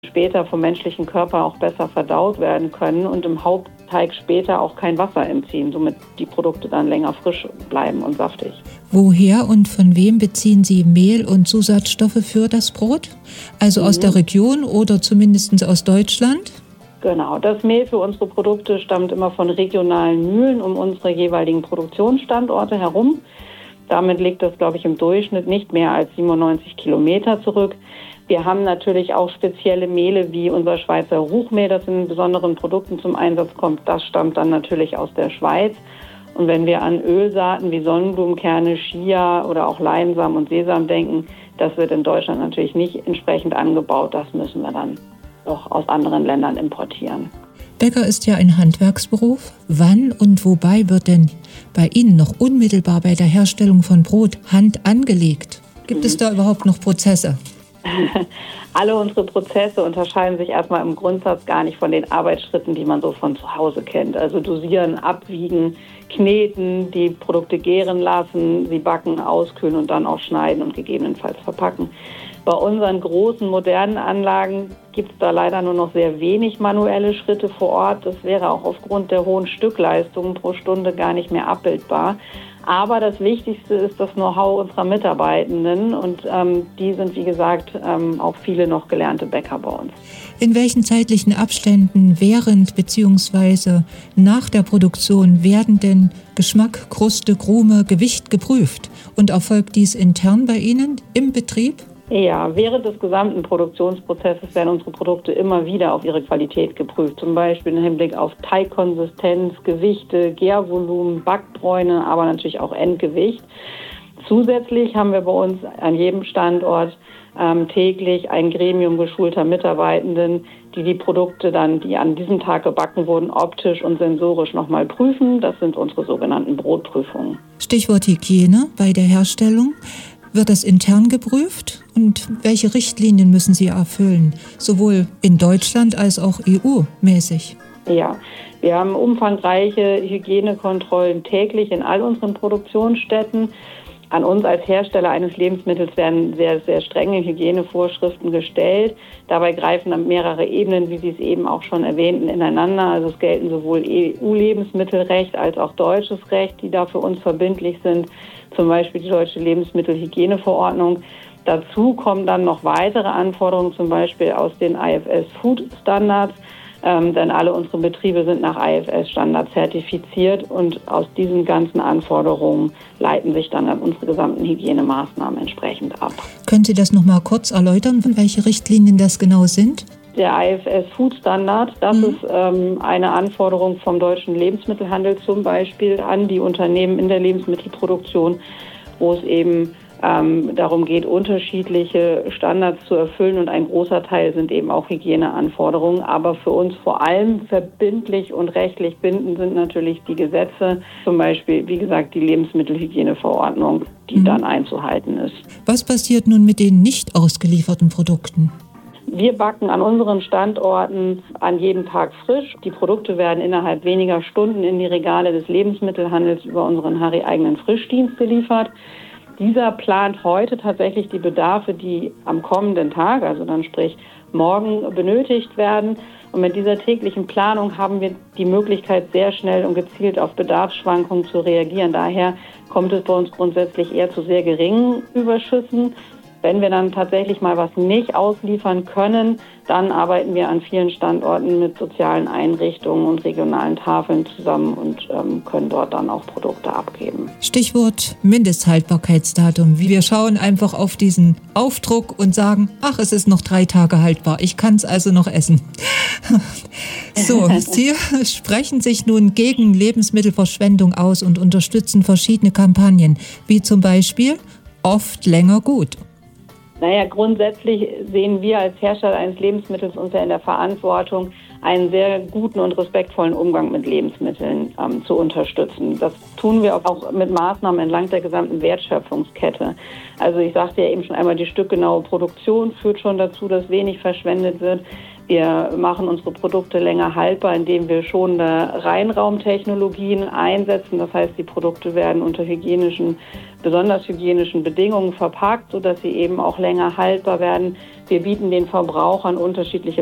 später vom menschlichen Körper auch besser verdaut werden können und im Hauptteig später auch kein Wasser entziehen, somit die Produkte dann länger frisch bleiben und saftig. Woher und von wem beziehen Sie Mehl und Zusatzstoffe für das Brot? Also aus der Region oder zumindest aus Deutschland? Genau, das Mehl für unsere Produkte stammt immer von regionalen Mühlen um unsere jeweiligen Produktionsstandorte herum. Damit liegt das, glaube ich, im Durchschnitt nicht mehr als 97 Kilometer zurück. Wir haben natürlich auch spezielle Mehle wie unser Schweizer Ruchmehl, das in besonderen Produkten zum Einsatz kommt. Das stammt dann natürlich aus der Schweiz. Und wenn wir an Ölsaaten wie Sonnenblumenkerne, Chia oder auch Leinsamen und Sesam denken, das wird in Deutschland natürlich nicht entsprechend angebaut. Das müssen wir dann doch aus anderen Ländern importieren. Bäcker ist ja ein Handwerksberuf. Wann und wobei wird denn bei Ihnen noch unmittelbar bei der Herstellung von Brot Hand angelegt? Gibt es da überhaupt noch Prozesse? Alle unsere Prozesse unterscheiden sich erstmal im Grundsatz gar nicht von den Arbeitsschritten, die man so von zu Hause kennt. Also dosieren, abwiegen, kneten, die Produkte gären lassen, sie backen, auskühlen und dann auch schneiden und gegebenenfalls verpacken. Bei unseren großen, modernen Anlagen gibt es da leider nur noch sehr wenig manuelle Schritte vor Ort. Das wäre auch aufgrund der hohen Stückleistungen pro Stunde gar nicht mehr abbildbar. Aber das Wichtigste ist das Know-how unserer Mitarbeitenden und die sind, wie gesagt, auch viele noch gelernte Bäcker bei uns. In welchen zeitlichen Abständen während bzw. nach der Produktion werden denn Geschmack, Kruste, Krume, Gewicht geprüft? Und erfolgt dies intern bei Ihnen im Betrieb? Ja, während des gesamten Produktionsprozesses werden unsere Produkte immer wieder auf ihre Qualität geprüft. Zum Beispiel im Hinblick auf Teigkonsistenz, Gewichte, Gärvolumen, Backbräune, aber natürlich auch Endgewicht. Zusätzlich haben wir bei uns an jedem Standort täglich ein Gremium geschulter Mitarbeitenden, die die Produkte dann, die an diesem Tag gebacken wurden, optisch und sensorisch nochmal prüfen. Das sind unsere sogenannten Brotprüfungen. Stichwort Hygiene bei der Herstellung. Wird das intern geprüft und welche Richtlinien müssen Sie erfüllen, sowohl in Deutschland als auch EU-mäßig? Ja, wir haben umfangreiche Hygienekontrollen täglich in all unseren Produktionsstätten. An uns als Hersteller eines Lebensmittels werden sehr, sehr strenge Hygienevorschriften gestellt. Dabei greifen dann mehrere Ebenen, wie Sie es eben auch schon erwähnten, ineinander. Also es gelten sowohl EU-Lebensmittelrecht als auch deutsches Recht, die da für uns verbindlich sind. Zum Beispiel die Deutsche Lebensmittelhygieneverordnung. Dazu kommen dann noch weitere Anforderungen, zum Beispiel aus den IFS-Food-Standards, denn alle unsere Betriebe sind nach IFS-Standards zertifiziert und aus diesen ganzen Anforderungen leiten sich dann unsere gesamten Hygienemaßnahmen entsprechend ab. Können Sie das noch mal kurz erläutern, welche Richtlinien das genau sind? Der IFS-Food-Standard, das ist eine Anforderung vom deutschen Lebensmittelhandel zum Beispiel an die Unternehmen in der Lebensmittelproduktion, wo es eben darum geht, unterschiedliche Standards zu erfüllen und ein großer Teil sind eben auch Hygieneanforderungen. Aber für uns vor allem verbindlich und rechtlich bindend sind natürlich die Gesetze, zum Beispiel, wie gesagt, die Lebensmittelhygieneverordnung, die dann einzuhalten ist. Was passiert nun mit den nicht ausgelieferten Produkten? Wir backen an unseren Standorten an jedem Tag frisch. Die Produkte werden innerhalb weniger Stunden in die Regale des Lebensmittelhandels über unseren Harry-eigenen Frischdienst geliefert. Dieser plant heute tatsächlich die Bedarfe, die am kommenden Tag, also dann sprich morgen, benötigt werden. Und mit dieser täglichen Planung haben wir die Möglichkeit, sehr schnell und gezielt auf Bedarfsschwankungen zu reagieren. Daher kommt es bei uns grundsätzlich eher zu sehr geringen Überschüssen. Wenn wir dann tatsächlich mal was nicht ausliefern können, dann arbeiten wir an vielen Standorten mit sozialen Einrichtungen und regionalen Tafeln zusammen und können dort dann auch Produkte abgeben. Stichwort Mindesthaltbarkeitsdatum. Wir schauen einfach auf diesen Aufdruck und sagen, ach, es ist noch 3 Tage haltbar, ich kann es also noch essen. So, Sie sprechen sich nun gegen Lebensmittelverschwendung aus und unterstützen verschiedene Kampagnen, wie zum Beispiel oft länger gut. Naja, grundsätzlich sehen wir als Hersteller eines Lebensmittels uns ja in der Verantwortung, einen sehr guten und respektvollen Umgang mit Lebensmitteln zu unterstützen. Das tun wir auch mit Maßnahmen entlang der gesamten Wertschöpfungskette. Also ich sagte ja eben schon einmal, die stückgenaue Produktion führt schon dazu, dass wenig verschwendet wird. Wir machen unsere Produkte länger haltbar, indem wir schonende Reinraumtechnologien einsetzen. Das heißt, die Produkte werden unter besonders hygienischen Bedingungen verpackt, sodass sie eben auch länger haltbar werden. Wir bieten den Verbrauchern unterschiedliche